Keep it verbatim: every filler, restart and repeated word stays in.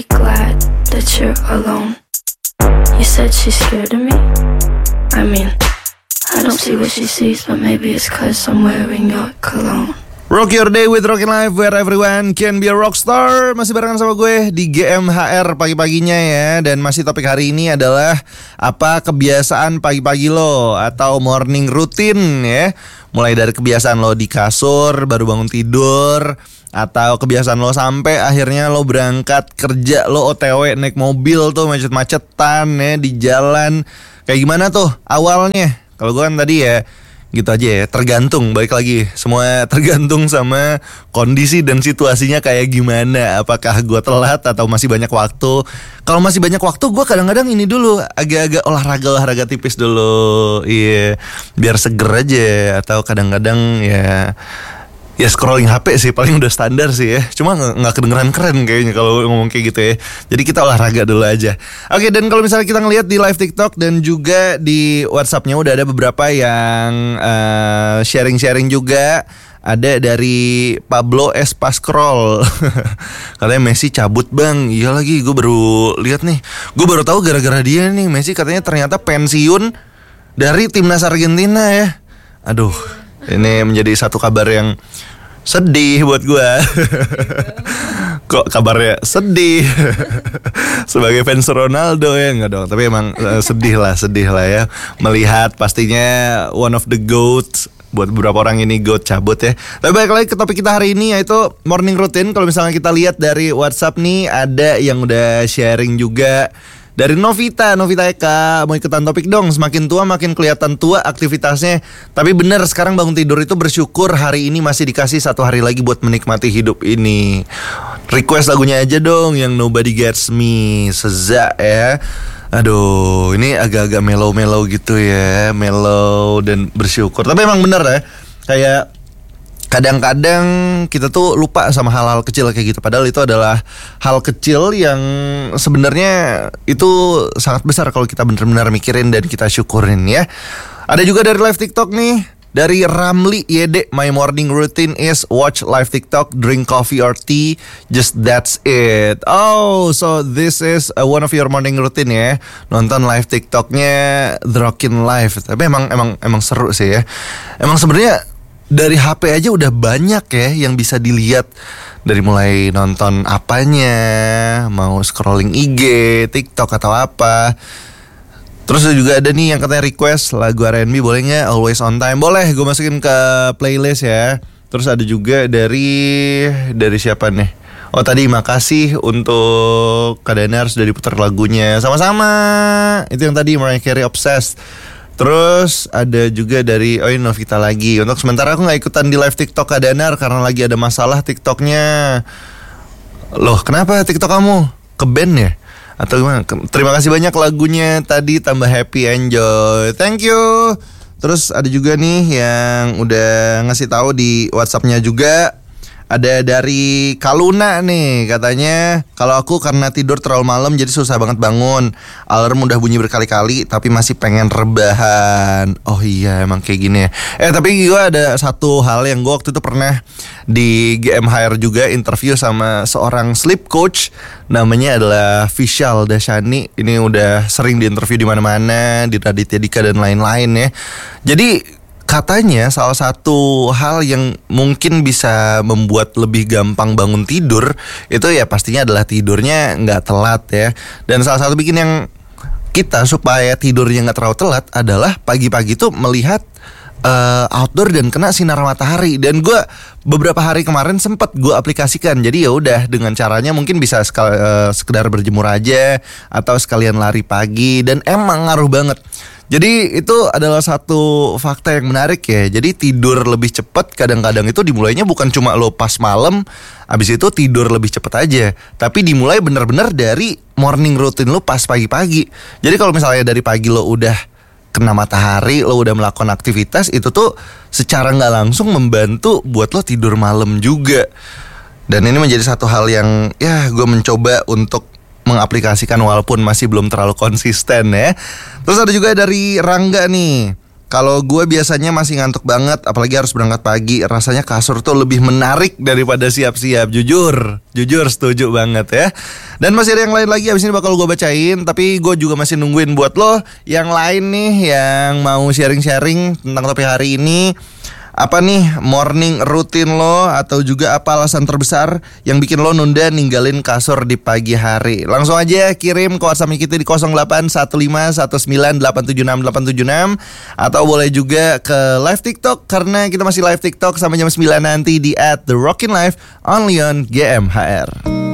Glad that you're alone. You said she's scared of me? I mean, I don't see what she sees, but maybe it's cause I'm wearing your cologne. Rock your day with Rockin' Life where everyone can be a rockstar. Masih barengan sama gue di G M H R pagi-paginya ya. Dan masih topik hari ini adalah apa kebiasaan pagi-pagi lo atau morning routine ya. Mulai dari kebiasaan lo di kasur baru bangun tidur, atau kebiasaan lo sampai akhirnya lo berangkat kerja, lo O T W naik mobil tuh macet-macetan ya di jalan. Kayak gimana tuh awalnya? Kalau gue kan tadi ya gitu aja ya, tergantung, balik lagi semua tergantung sama kondisi dan situasinya kayak gimana. Apakah gue telat atau masih banyak waktu. Kalau masih banyak waktu gue kadang-kadang ini dulu, agak-agak olahraga-olahraga tipis dulu. Iya, biar seger aja. Atau kadang-kadang ya Ya scrolling H P sih paling udah standar sih ya. Cuma gak, gak kedengeran keren kayaknya kalau ngomong kayak gitu ya. Jadi kita olahraga dulu aja. Oke, dan kalau misalnya kita ngelihat di live TikTok dan juga di WhatsAppnya udah ada beberapa yang uh, sharing-sharing juga. Ada dari Pablo S. Pascrol. Katanya Messi cabut bang. Iya lagi, gue baru lihat nih. Gue baru tahu gara-gara dia nih Messi katanya ternyata pensiun dari timnas Argentina ya. Aduh, ini menjadi satu kabar yang sedih buat gue. Kok kabarnya sedih? Sebagai fans Ronaldo ya, enggak dong. Tapi emang uh, sedih lah, sedih lah ya melihat pastinya one of the GOAT. Buat beberapa orang ini GOAT cabut ya. Tapi balik lagi ke topik kita hari ini, yaitu morning routine. Kalau misalnya kita lihat dari WhatsApp nih, ada yang udah sharing juga. Dari Novita, Novita Eka, mau ikutan topik dong. Semakin tua makin kelihatan tua aktivitasnya. Tapi bener, sekarang bangun tidur itu bersyukur hari ini masih dikasih satu hari lagi buat menikmati hidup ini. Request lagunya aja dong yang Nobody Gets Me, Seza ya. Aduh, ini agak-agak mellow-mellow gitu ya. Mellow dan bersyukur. Tapi emang bener ya, kayak kadang-kadang kita tuh lupa sama hal-hal kecil kayak gitu. Padahal itu adalah hal kecil yang sebenarnya itu sangat besar kalau kita benar-benar mikirin dan kita syukurin ya. Ada juga dari live TikTok nih, dari Ramli Y D. My morning routine is watch live TikTok, drink coffee or tea, just that's it. Oh, so this is uh, one of your morning routine ya. Nonton live TikToknya The Rockin' Life. Tapi emang emang emang seru sih ya. Emang sebenarnya dari H P aja udah banyak ya yang bisa dilihat. Dari mulai nonton apanya, mau scrolling I G, TikTok atau apa. Terus juga ada nih yang katanya request lagu R and B, boleh gak? Always on Time. Boleh, gue masukin ke playlist ya. Terus ada juga dari Dari siapa nih? Oh tadi makasih untuk Kak Danar sudah diputar lagunya. Sama-sama. Itu yang tadi Mariah Carey Obsessed. Terus ada juga dari Oh ini Novita lagi. Untuk sementara aku gak ikutan di live TikTok Kak Danar karena lagi ada masalah TikToknya. Loh kenapa TikTok kamu? Ke-ban ya? Atau gimana? Terima kasih banyak lagunya tadi, tambah happy, enjoy. Thank you. Terus ada juga nih yang udah ngasih tahu di WhatsAppnya juga. Ada dari Kaluna nih, katanya kalau aku karena tidur terlalu malam jadi susah banget bangun. Alarm udah bunyi berkali-kali tapi masih pengen rebahan. Oh iya emang kayak gini ya. Eh tapi gue ada satu hal yang gue waktu itu pernah di G M H R juga interview sama seorang sleep coach. Namanya adalah Vishal Dashani. Ini udah sering diinterview di mana-mana, di Raditya Dika dan lain-lain ya. Jadi katanya salah satu hal yang mungkin bisa membuat lebih gampang bangun tidur itu ya pastinya adalah tidurnya nggak telat ya. Dan salah satu bikin yang kita supaya tidurnya nggak terlalu telat adalah pagi-pagi tuh melihat uh, outdoor dan kena sinar matahari. Dan gue beberapa hari kemarin sempat gue aplikasikan. Jadi ya udah dengan caranya mungkin bisa sekal, uh, sekedar berjemur aja atau sekalian lari pagi dan emang ngaruh banget. Jadi itu adalah satu fakta yang menarik ya. Jadi tidur lebih cepat kadang-kadang itu dimulainya bukan cuma lo pas malam, abis itu tidur lebih cepat aja. Tapi dimulai benar-benar dari morning routine lo pas pagi-pagi. Jadi kalau misalnya dari pagi lo udah kena matahari, lo udah melakukan aktivitas, itu tuh secara gak langsung membantu buat lo tidur malam juga. Dan ini menjadi satu hal yang ya gue mencoba untuk mengaplikasikan walaupun masih belum terlalu konsisten ya. Terus ada juga dari Rangga nih. Kalau gue biasanya masih ngantuk banget, apalagi harus berangkat pagi, rasanya kasur tuh lebih menarik daripada siap-siap. Jujur, jujur setuju banget ya. Dan masih ada yang lain lagi, abis ini bakal gue bacain. Tapi gue juga masih nungguin buat lo yang lain nih, yang mau sharing-sharing tentang topik hari ini. Apa nih morning rutin lo, atau juga apa alasan terbesar yang bikin lo nunda ninggalin kasur di pagi hari? Langsung aja kirim ke WhatsApp kita di nol delapan satu lima satu sembilan delapan tujuh enam delapan tujuh enam, atau boleh juga ke live TikTok, karena kita masih live TikTok sampai jam sembilan nanti di at The Rockin' Live only on G M H R.